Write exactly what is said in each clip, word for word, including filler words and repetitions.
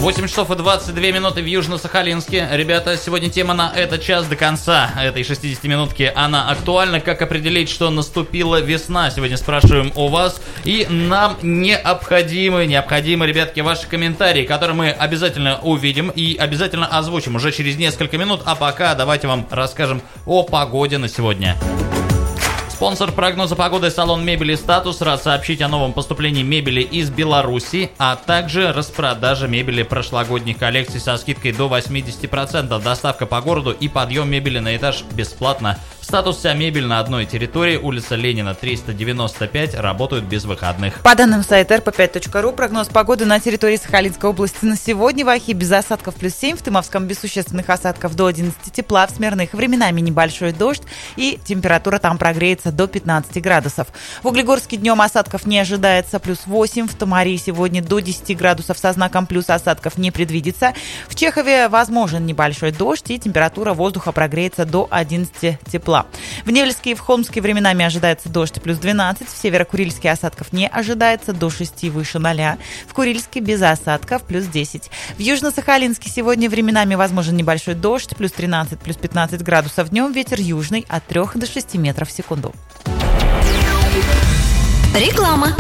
восемь часов и двадцать две минуты в Южно-Сахалинске. Ребята, сегодня тема на этот час до конца этой шестидесятиминутки. Она актуальна. Как определить, что наступила весна? Сегодня спрашиваем у вас. И нам необходимы, необходимы, ребятки, ваши комментарии, которые мы обязательно увидим и обязательно озвучим уже через несколько минут. А пока давайте вам расскажем о погоде на сегодня. Спонсор прогноза погоды — салон мебели «Статус». Рад сообщить о новом поступлении мебели из Беларуси, а также распродажа мебели прошлогодних коллекций со скидкой до восемьдесят процентов. Доставка по городу и подъем мебели на этаж бесплатно. «Статус» — вся мебель на одной территории. Улица Ленина, триста девяносто пять. Работают без выходных. По данным сайта эр пэ пять точка ру, прогноз погоды на территории Сахалинской области на сегодня: в Ахе без осадков плюс семь, в Тымовском без существенных осадков до одиннадцати тепла, в Смирных временами небольшой дождь и температура там прогреется до пятнадцати градусов. В Углегорске днем осадков не ожидается, плюс восемь, в Томари сегодня до десяти градусов со знаком плюс, осадков не предвидится. В Чехове возможен небольшой дождь и температура воздуха прогреется до одиннадцати тепла. В Невельске и в Холмске временами ожидается дождь, плюс двенадцать. В Северо-Курильске осадков не ожидается, до шести, выше ноля. В Курильске без осадков, плюс десять. В Южно-Сахалинске сегодня временами возможен небольшой дождь, плюс тринадцать, плюс пятнадцать градусов днем. Ветер южный от трёх до шести метров в секунду. Реклама.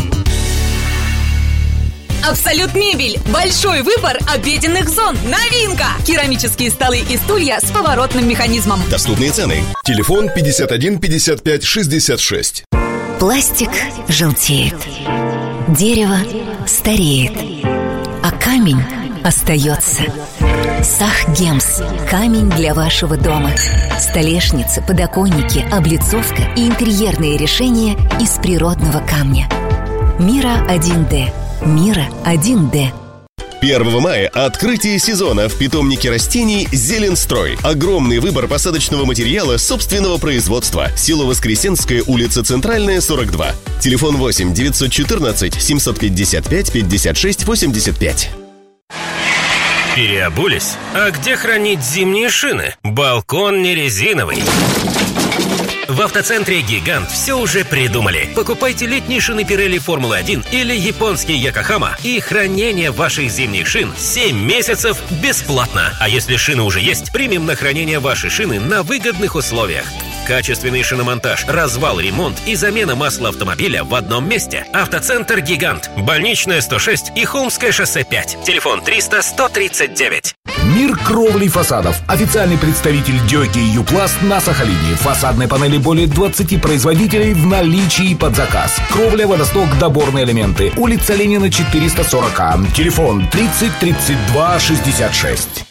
Абсолют мебель. Большой выбор обеденных зон. Новинка. Керамические столы и стулья с поворотным механизмом. Доступные цены. Телефон пятьдесят один пятьдесят пять шестьдесят шесть. Пластик желтеет. Дерево стареет. А камень остается. Сахгемс. Камень для вашего дома. Столешницы, подоконники, облицовка и интерьерные решения из природного камня. Мира один дэ. Мира один дэ. первого мая открытие сезона в питомнике растений «Зеленстрой». Огромный выбор посадочного материала собственного производства. Село Воскресенское, улица Центральная, сорок два. Телефон восемь девятьсот четырнадцать семьсот пятьдесят пять пятьдесят шесть восемьдесят пять. Переобулись? А где хранить зимние шины? Балкон не резиновый. В автоцентре «Гигант» все уже придумали. Покупайте летние шины Pirelli Формулы один или японский Йокохама, и хранение ваших зимних шин семь месяцев бесплатно. А если шины уже есть, примем на хранение ваши шины на выгодных условиях. Качественный шиномонтаж, развал, ремонт и замена масла автомобиля в одном месте. Автоцентр «Гигант», Больничная сто шесть и Холмское шоссе пять. Телефон триста сто тридцать девять. Мир кровли фасадов. Официальный представитель Дёки и Юпласт на Сахалине. Фасадные панели более двадцати производителей в наличии под заказ. Кровля, водосток, доборные элементы. Улица Ленина, четыреста сорок А. Телефон тридцать тридцать два шестьдесят шесть.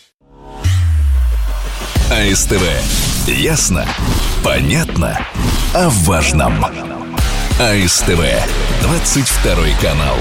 АСТВ. Ясно, понятно, о важном. АСТВ. двадцать второй канал.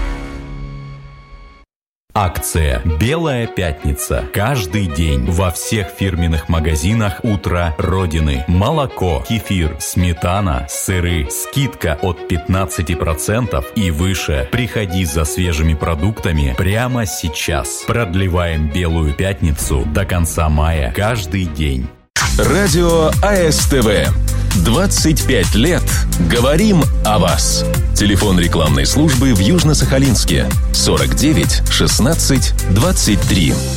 Акция «Белая пятница». Каждый день во всех фирменных магазинах «Утро Родины». Молоко, кефир, сметана, сыры. Скидка от пятнадцати процентов и выше. Приходи за свежими продуктами прямо сейчас. Продлеваем «Белую пятницу» до конца мая. Каждый день. Радио АСТВ. двадцать пять лет. Говорим о вас. Телефон рекламной службы в Южно-Сахалинске. сорок девять шестнадцать двадцать три.